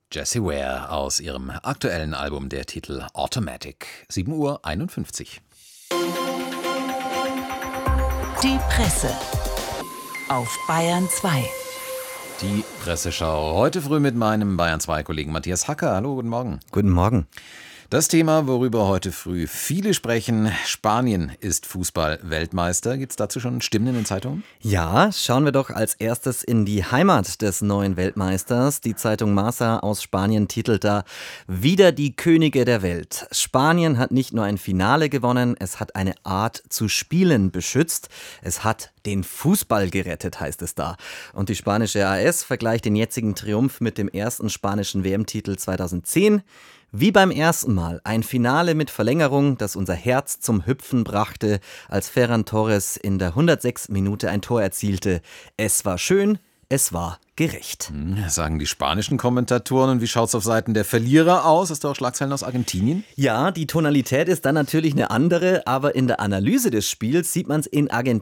Jessie Ware aus ihrem aktuellen Album, der Titel Automatic. 7:51 Uhr. Die Presse auf Bayern 2. Die Presseschau heute früh mit meinem Bayern 2-Kollegen Matthias Hacker. Hallo, guten Morgen. Guten Morgen. Das Thema, worüber heute früh viele sprechen: Spanien ist Fußball-Weltmeister. Gibt es dazu schon Stimmen in den Zeitungen? Ja, schauen wir doch als erstes in die Heimat des neuen Weltmeisters. Die Zeitung Marca aus Spanien titelt da: Wieder die Könige der Welt. Spanien hat nicht nur ein Finale gewonnen, es hat eine Art zu spielen beschützt. Es hat den Fußball gerettet, heißt es da. Und die spanische AS vergleicht den jetzigen Triumph mit dem ersten spanischen WM-Titel 2010. Wie beim ersten Mal ein Finale mit Verlängerung, das unser Herz zum Hüpfen brachte, als Ferran Torres in der 106. Minute ein Tor erzielte. Es war schön, es war gerecht. Sagen die spanischen Kommentatoren. Und wie schaut es auf Seiten der Verlierer aus? Hast du auch Schlagzeilen aus Argentinien? Ja, die Tonalität ist dann natürlich eine andere, aber in der Analyse des Spiels sieht man es in Argentinien